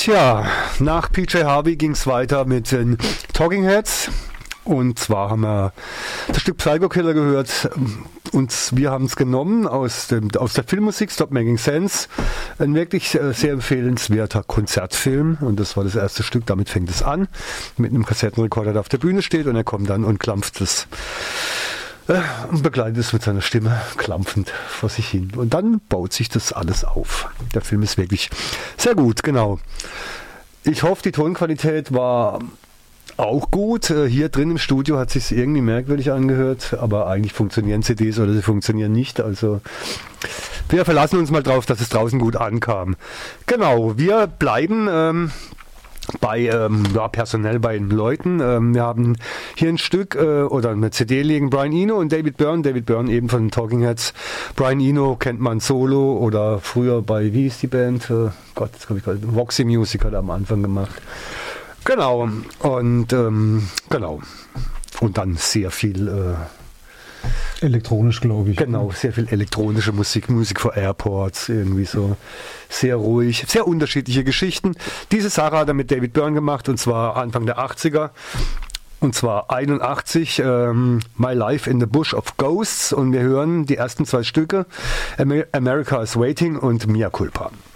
Tja, nach PJ Harvey ging es weiter mit den Talking Heads. Und zwar haben wir das Stück Psycho Killer gehört und wir haben es genommen aus der Filmmusik Stop Making Sense. Ein wirklich sehr empfehlenswerter Konzertfilm und das war das erste Stück, damit fängt es an, mit einem Kassettenrekorder, der auf der Bühne steht und er kommt dann und klampft es und begleitet es mit seiner Stimme klampfend vor sich hin. Und dann baut sich das alles auf. Der Film ist wirklich sehr gut, genau. Ich hoffe, die Tonqualität war auch gut. Hier drin im Studio hat es sich irgendwie merkwürdig angehört, aber eigentlich funktionieren CDs oder sie funktionieren nicht. Also wir verlassen uns mal drauf, dass es draußen gut ankam. Genau, wir bleiben personell bei den Leuten. Wir haben hier ein Stück oder eine CD liegen, Brian Eno und David Byrne. David Byrne eben von den Talking Heads. Brian Eno kennt man solo oder früher bei, wie hieß die Band? Jetzt komme ich gerade, Voxy Music hat er am Anfang gemacht. Genau. Und genau. Und dann sehr viel elektronisch, glaube ich. Genau, sehr viel elektronische Musik for Airports, irgendwie so sehr ruhig, sehr unterschiedliche Geschichten. Diese Sache hat er mit David Byrne gemacht und zwar Anfang der 80er. Und zwar 81, My Life in the Bush of Ghosts und wir hören die ersten zwei Stücke, America is Waiting und Mea Culpa.